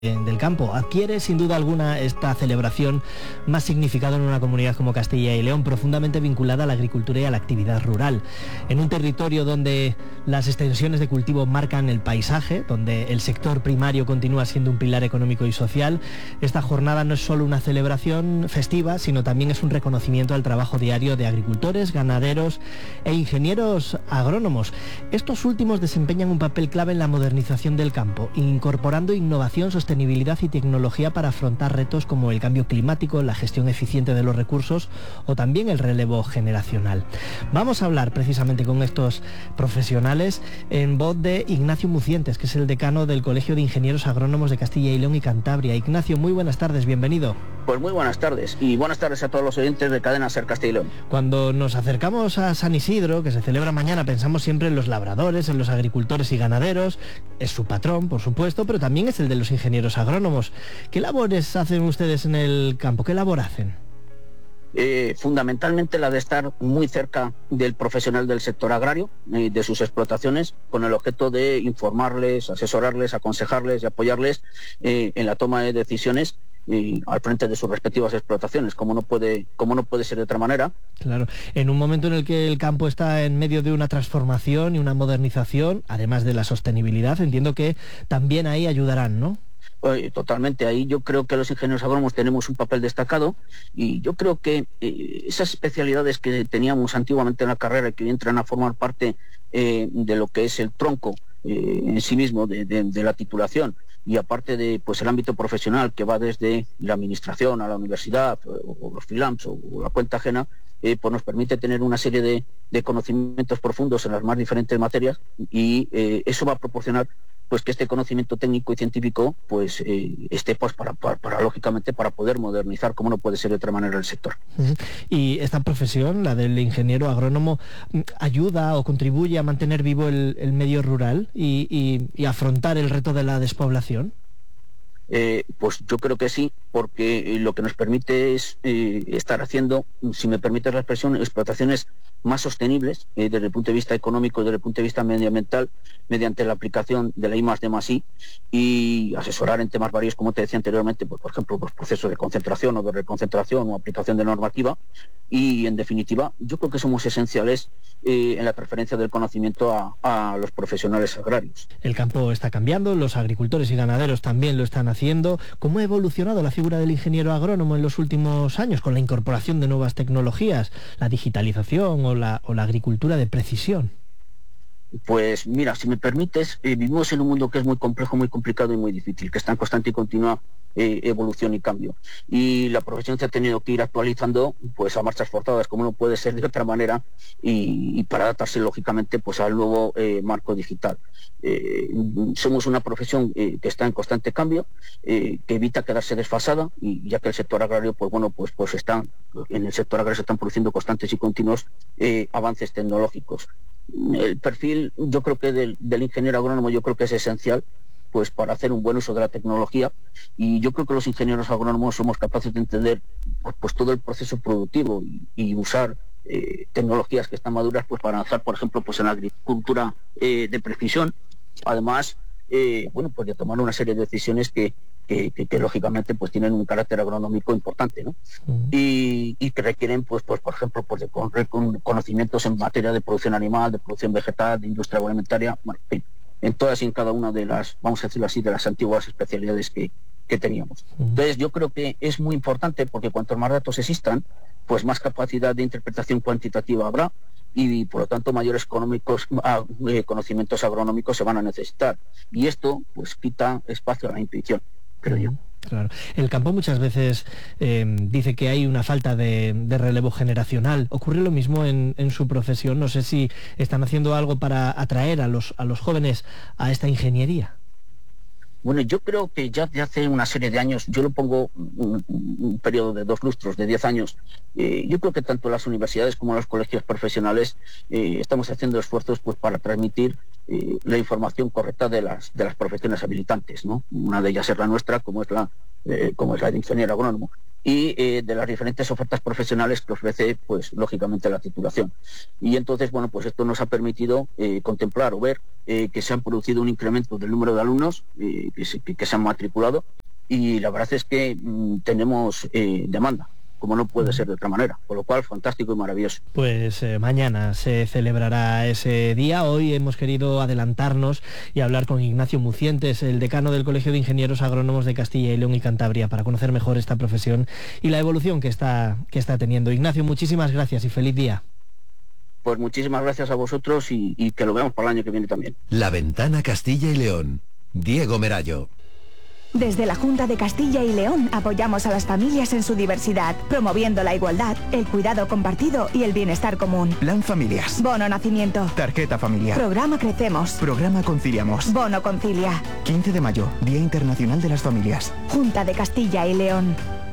del campo. Adquiere sin duda alguna esta celebración más significado en una comunidad como Castilla y León, profundamente vinculada a la agricultura y a la actividad rural. En un territorio donde las extensiones de cultivo marcan el paisaje, donde el sector primario continúa siendo un pilar económico y social, esta jornada no es solo una celebración festiva, sino también es un reconocimiento al trabajo diario de agricultores, ganaderos e ingenieros agrónomos. Estos últimos desempeñan un papel clave en la modernización del campo, incorporando innovación, sostenibilidad y tecnología para afrontar retos como el cambio climático, la gestión eficiente de los recursos o también el relevo generacional. Vamos a hablar precisamente con estos profesionales en voz de Ignacio Mucientes, que es el decano del Colegio de Ingenieros Agrónomos de Castilla y León y Cantabria. Ignacio, muy buenas tardes, bienvenido. Pues muy buenas tardes, y buenas tardes a todos los oyentes de Cadena SER Castilla y León. Cuando nos acercamos a San Isidro, que se celebra mañana, pensamos siempre en los labradores, en los agricultores y ganaderos. Es su patrón, por supuesto, pero también es el de los ingenieros agrónomos. ¿Qué labores hacen ustedes en el campo? ¿Qué labor hacen? Fundamentalmente la de estar muy cerca del profesional del sector agrario, de sus explotaciones, con el objeto de informarles, asesorarles, aconsejarles y apoyarles en la toma de decisiones al frente de sus respectivas explotaciones, como no puede ser de otra manera. Claro, en un momento en el que el campo está en medio de una transformación y una modernización, además de la sostenibilidad, entiendo que también ahí ayudarán, ¿no? Totalmente, ahí yo creo que los ingenieros agrónomos tenemos un papel destacado, y yo creo que esas especialidades que teníamos antiguamente en la carrera y que entran a formar parte de lo que es el tronco en sí mismo de la titulación, y aparte de pues el ámbito profesional que va desde la administración a la universidad o los freelance o la cuenta ajena, pues nos permite tener una serie de conocimientos profundos en las más diferentes materias, y eso va a proporcionar pues que este conocimiento técnico y científico pues esté pues para lógicamente para poder modernizar, como no puede ser de otra manera, el sector. Y esta profesión, la del ingeniero agrónomo, ayuda o contribuye a mantener vivo el medio rural y afrontar el reto de la despoblación. Pues yo creo que sí, porque lo que nos permite es estar haciendo, si me permite la expresión, explotaciones más sostenibles desde el punto de vista económico y desde el punto de vista medioambiental, mediante la aplicación de la I+D+I, y asesorar en temas varios, como te decía anteriormente, pues, por ejemplo, pues, procesos de concentración o de reconcentración o aplicación de normativa. Y en definitiva, yo creo que somos esenciales en la transferencia del conocimiento a los profesionales agrarios. El campo está cambiando, los agricultores y ganaderos también lo están haciendo. ¿Cómo ha evolucionado la figura del ingeniero agrónomo en los últimos años con la incorporación de nuevas tecnologías, la digitalización o la agricultura de precisión? Pues mira, si me permites, vivimos en un mundo que es muy complejo, muy complicado y muy difícil, que está en constante y continua evolución y cambio. Y la profesión se ha tenido que ir actualizando pues a marchas forzadas, como no puede ser de otra manera, y para adaptarse lógicamente pues al nuevo marco digital. Somos una profesión que está en constante cambio, que evita quedarse desfasada, y ya que el sector agrario en el sector agrario se están produciendo constantes y continuos avances tecnológicos. El perfil, yo creo que del ingeniero agrónomo, yo creo que es esencial pues para hacer un buen uso de la tecnología, y yo creo que los ingenieros agrónomos somos capaces de entender pues todo el proceso productivo y usar tecnologías que están maduras pues para avanzar, por ejemplo, pues en la agricultura de precisión, además pues de tomar una serie de decisiones que lógicamente pues tienen un carácter agronómico importante, ¿no? Y que requieren pues por ejemplo pues de conocimientos en materia de producción animal, de producción vegetal, de industria agroalimentaria, bueno, en todas y en cada una de las, vamos a decirlo así, de las antiguas especialidades que teníamos. Entonces yo creo que es muy importante, porque cuantos más datos existan, pues más capacidad de interpretación cuantitativa habrá, y por lo tanto mayores conocimientos agronómicos se van a necesitar, y esto pues quita espacio a la intuición, creo yo. Claro. El campo muchas veces dice que hay una falta de relevo generacional. ¿Ocurre lo mismo en su profesión? No sé si están haciendo algo para atraer a los jóvenes a esta ingeniería. Bueno, yo creo que ya de hace una serie de años, yo lo pongo un periodo de 2 lustros, de 10 años, yo creo que tanto las universidades como los colegios profesionales estamos haciendo esfuerzos pues para transmitir la información correcta de las profesiones habilitantes, ¿no? Una de ellas es la nuestra, como es la de ingeniero agrónomo. y de las diferentes ofertas profesionales que ofrece, pues lógicamente, la titulación. Y entonces, bueno, pues esto nos ha permitido contemplar o ver que se han producido un incremento del número de alumnos que se han matriculado, y la verdad es que tenemos demanda, como no puede ser de otra manera, con lo cual fantástico y maravilloso. Pues mañana se celebrará ese día. Hoy hemos querido adelantarnos y hablar con Ignacio Mucientes, el decano del Colegio de Ingenieros Agrónomos de Castilla y León y Cantabria, para conocer mejor esta profesión y la evolución que está teniendo. Ignacio, muchísimas gracias y feliz día. Pues muchísimas gracias a vosotros y que lo veamos para el año que viene también. La Ventana Castilla y León. Diego Merallo. Desde la Junta de Castilla y León apoyamos a las familias en su diversidad, promoviendo la igualdad, el cuidado compartido y el bienestar común. Plan Familias. Bono Nacimiento. Tarjeta familiar. Programa Crecemos. Programa Conciliamos. Bono Concilia. 15 de mayo, Día Internacional de las Familias. Junta de Castilla y León.